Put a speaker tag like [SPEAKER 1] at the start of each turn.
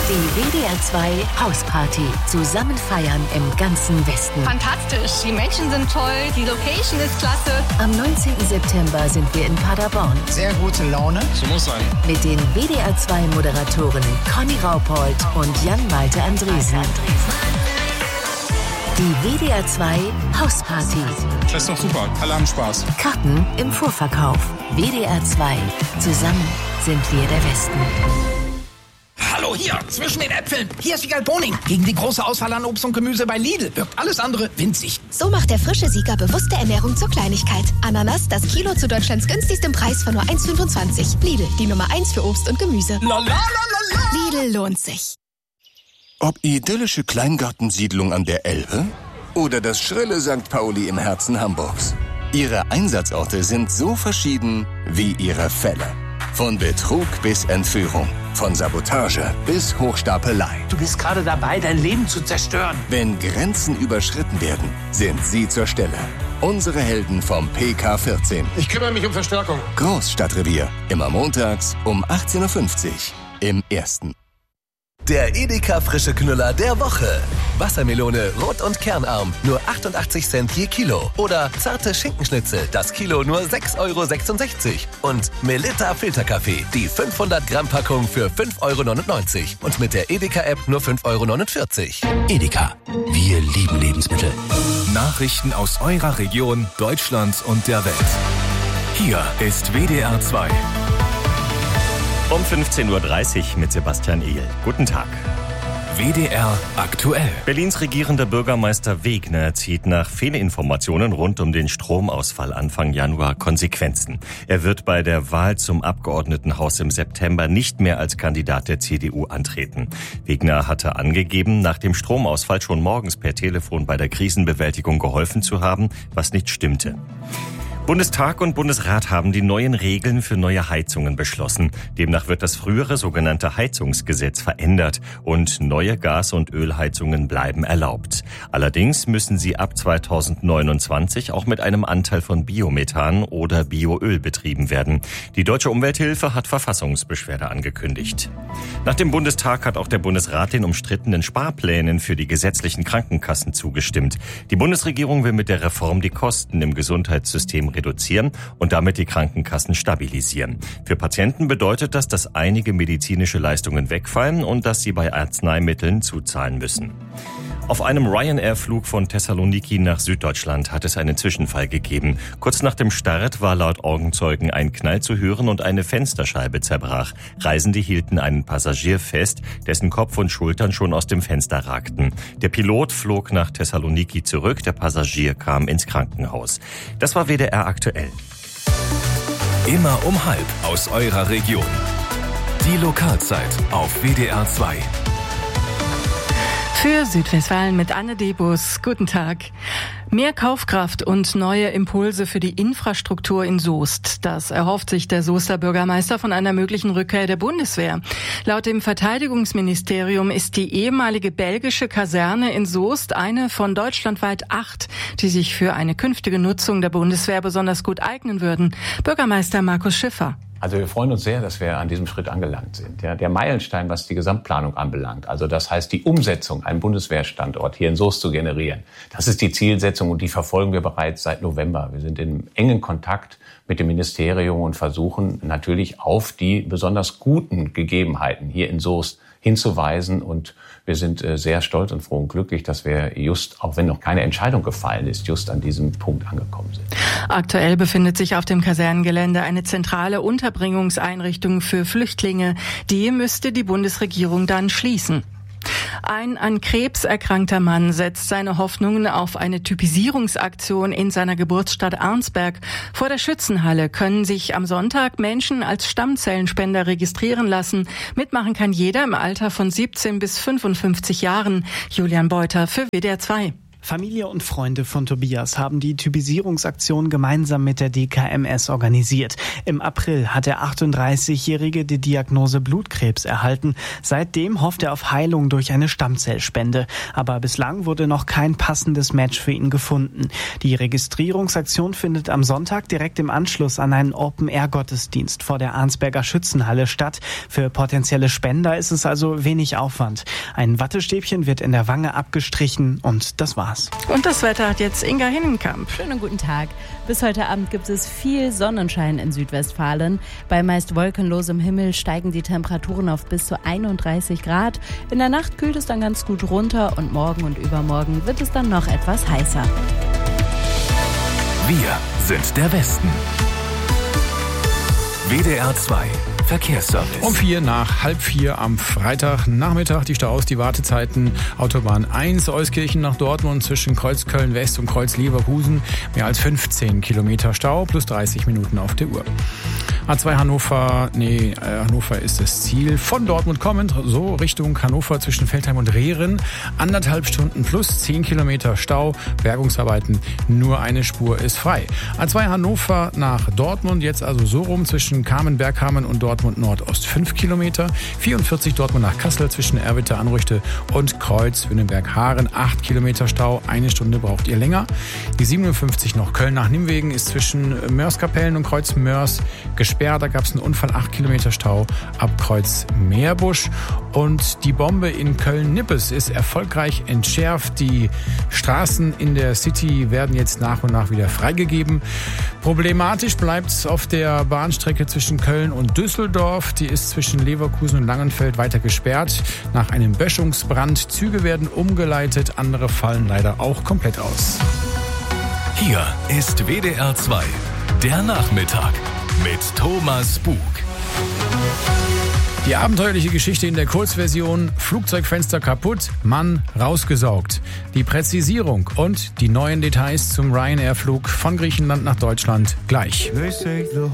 [SPEAKER 1] Die WDR 2 Hausparty. Zusammen feiern im ganzen Westen.
[SPEAKER 2] Fantastisch. Die Menschen sind toll. Die Location ist klasse.
[SPEAKER 1] Am 19. September sind wir in Paderborn.
[SPEAKER 3] Sehr gute Laune.
[SPEAKER 4] So muss sein.
[SPEAKER 1] Mit den WDR 2 Moderatoren Conny Raupold und Jan-Malte Andresen. Die WDR 2 Hausparty.
[SPEAKER 4] Das ist doch super. Alle haben Spaß.
[SPEAKER 1] Karten im Vorverkauf. WDR 2. Zusammen sind wir der Westen.
[SPEAKER 3] Hallo, hier, zwischen den Äpfeln. Hier ist Wiegald Boning. Gegen die große Auswahl an Obst und Gemüse bei Lidl wirkt alles andere winzig.
[SPEAKER 5] So macht der frische Sieger bewusste Ernährung zur Kleinigkeit. Ananas, das Kilo zu Deutschlands günstigstem Preis von nur 1,25. Lidl, die Nummer 1 für Obst und Gemüse. Lidl lohnt sich.
[SPEAKER 6] Ob idyllische Kleingartensiedlung an der Elbe oder das schrille St. Pauli im Herzen Hamburgs. Ihre Einsatzorte sind so verschieden wie ihre Fälle. Von Betrug bis Entführung, von Sabotage bis Hochstapelei.
[SPEAKER 7] Du bist gerade dabei, dein Leben zu zerstören.
[SPEAKER 6] Wenn Grenzen überschritten werden, sind sie zur Stelle. Unsere Helden vom PK14.
[SPEAKER 4] Ich kümmere mich um Verstärkung.
[SPEAKER 6] Großstadtrevier. Immer montags um 18.50 Uhr im Ersten.
[SPEAKER 8] Der Edeka frische Knüller der Woche. Wassermelone rot und kernarm, nur 88 Cent je Kilo. Oder zarte Schinkenschnitzel, das Kilo nur 6,66 Euro. Und Melitta Filterkaffee, die 500 Gramm Packung für 5,99 Euro. Und mit der Edeka-App nur 5,49 Euro.
[SPEAKER 9] Edeka, wir lieben Lebensmittel.
[SPEAKER 10] Nachrichten aus eurer Region, Deutschland und der Welt. Hier ist WDR 2.
[SPEAKER 11] Um 15.30 Uhr mit Sebastian Ehl. Guten Tag.
[SPEAKER 10] WDR aktuell.
[SPEAKER 11] Berlins regierender Bürgermeister Wegner zieht nach Fehlinformationen rund um den Stromausfall Anfang Januar Konsequenzen. Er wird bei der Wahl zum Abgeordnetenhaus im September nicht mehr als Kandidat der CDU antreten. Wegner hatte angegeben, nach dem Stromausfall schon morgens per Telefon bei der Krisenbewältigung geholfen zu haben, was nicht stimmte. Bundestag und Bundesrat haben die neuen Regeln für neue Heizungen beschlossen. Demnach wird das frühere sogenannte Heizungsgesetz verändert und neue Gas- und Ölheizungen bleiben erlaubt. Allerdings müssen sie ab 2029 auch mit einem Anteil von Biomethan oder Bioöl betrieben werden. Die Deutsche Umwelthilfe hat Verfassungsbeschwerde angekündigt. Nach dem Bundestag hat auch der Bundesrat den umstrittenen Sparplänen für die gesetzlichen Krankenkassen zugestimmt. Die Bundesregierung will mit der Reform die Kosten im Gesundheitssystem reduzieren und damit die Krankenkassen stabilisieren. Für Patienten bedeutet das, dass einige medizinische Leistungen wegfallen und dass sie bei Arzneimitteln zuzahlen müssen. Auf einem Ryanair-Flug von Thessaloniki nach Süddeutschland hat es einen Zwischenfall gegeben. Kurz nach dem Start war laut Augenzeugen ein Knall zu hören und eine Fensterscheibe zerbrach. Reisende hielten einen Passagier fest, dessen Kopf und Schultern schon aus dem Fenster ragten. Der Pilot flog nach Thessaloniki zurück, der Passagier kam ins Krankenhaus. Das war WDR aktuell.
[SPEAKER 10] Immer um 12:30 aus eurer Region. Die Lokalzeit auf WDR 2.
[SPEAKER 12] Für Südwestfalen mit Anne Debus. Guten Tag. Mehr Kaufkraft und neue Impulse für die Infrastruktur in Soest. Das erhofft sich der Soester Bürgermeister von einer möglichen Rückkehr der Bundeswehr. Laut dem Verteidigungsministerium ist die ehemalige belgische Kaserne in Soest eine von deutschlandweit 8, die sich für eine künftige Nutzung der Bundeswehr besonders gut eignen würden. Bürgermeister Markus Schiffer.
[SPEAKER 13] Also wir freuen uns sehr, dass wir an diesem Schritt angelangt sind. Ja, der Meilenstein, was die Gesamtplanung anbelangt, also das heißt die Umsetzung, einen Bundeswehrstandort hier in Soest zu generieren, das ist die Zielsetzung und die verfolgen wir bereits seit November. Wir sind in engen Kontakt mit dem Ministerium und versuchen natürlich auf die besonders guten Gegebenheiten hier in Soest hinzuweisen. Und wir sind sehr stolz und froh und glücklich, dass wir just, auch wenn noch keine Entscheidung gefallen ist, just an diesem Punkt angekommen sind.
[SPEAKER 12] Aktuell befindet sich auf dem Kasernengelände eine zentrale Unterbringungseinrichtung für Flüchtlinge. Die müsste die Bundesregierung dann schließen. Ein an Krebs erkrankter Mann setzt seine Hoffnungen auf eine Typisierungsaktion in seiner Geburtsstadt Arnsberg. Vor der Schützenhalle können sich am Sonntag Menschen als Stammzellenspender registrieren lassen. Mitmachen kann jeder im Alter von 17 bis 55 Jahren. Julian Beuter für WDR 2.
[SPEAKER 14] Familie und Freunde von Tobias haben die Typisierungsaktion gemeinsam mit der DKMS organisiert. Im April hat der 38-Jährige die Diagnose Blutkrebs erhalten. Seitdem hofft er auf Heilung durch eine Stammzellspende. Aber bislang wurde noch kein passendes Match für ihn gefunden. Die Registrierungsaktion findet am Sonntag direkt im Anschluss an einen Open-Air-Gottesdienst vor der Arnsberger Schützenhalle statt. Für potenzielle Spender ist es also wenig Aufwand. Ein Wattestäbchen wird in der Wange abgestrichen und das war's.
[SPEAKER 12] Und das Wetter hat jetzt Inga Hinnenkamp.
[SPEAKER 15] Schönen guten Tag. Bis heute Abend gibt es viel Sonnenschein in Südwestfalen. Bei meist wolkenlosem Himmel steigen die Temperaturen auf bis zu 31 Grad. In der Nacht kühlt es dann ganz gut runter und morgen und übermorgen wird es dann noch etwas heißer.
[SPEAKER 10] Wir sind der Westen. WDR 2 Verkehrsservice.
[SPEAKER 4] Um 3:04 am Freitagnachmittag die Staus, die Wartezeiten. Autobahn 1 Euskirchen nach Dortmund zwischen Kreuz Köln-West und Kreuz Leverkusen. Mehr als 15 Kilometer Stau plus 30 Minuten auf der Uhr. A2 Hannover ist das Ziel. Von Dortmund kommend, so Richtung Hannover zwischen Veltheim und Rehren. 1,5 Stunden plus 10 Kilometer Stau. Bergungsarbeiten, nur eine Spur ist frei. A2 Hannover nach Dortmund, jetzt also so rum zwischen Kamen-Bergkamen und Dortmund Nordost 5 Kilometer. 44 Dortmund nach Kassel zwischen Erwitte, Anrüchte und Kreuz Wünnenberg-Haaren. 8 Kilometer Stau, 1 Stunde braucht ihr länger. Die 57 noch Köln nach Nimwegen ist zwischen Mörs-Kapellen und Kreuz Mörs gesperrt. Da gab es einen Unfall, 8 Kilometer Stau ab Kreuz Meerbusch. Und die Bombe in Köln-Nippes ist erfolgreich entschärft. Die Straßen in der City werden jetzt nach und nach wieder freigegeben. Problematisch bleibt es auf der Bahnstrecke zwischen Köln und Düsseldorf. Die ist zwischen Leverkusen und Langenfeld weiter gesperrt. Nach einem Böschungsbrand. Züge werden umgeleitet, andere fallen leider auch komplett aus.
[SPEAKER 10] Hier ist WDR 2, der Nachmittag mit Thomas Bug.
[SPEAKER 4] Die abenteuerliche Geschichte in der Kurzversion: Flugzeugfenster kaputt, Mann rausgesaugt. Die Präzisierung und die neuen Details zum Ryanair-Flug von Griechenland nach Deutschland gleich.